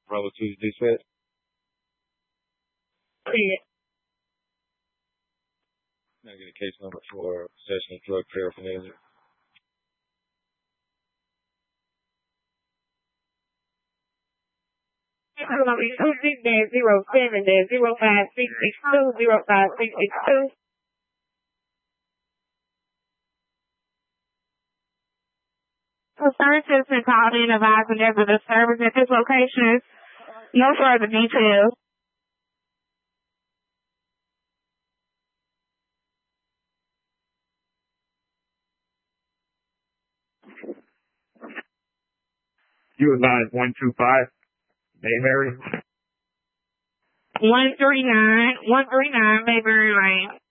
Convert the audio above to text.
Bravo 2 dispatch. Yeah. Can I get a case number for possession of drug paraphernalia? Hello, it's 06-07-05662. Concerned citizen called in advising there's a disturbance at this location. No further details. You advise 125 Mayberry. 139 Mayberry Lane.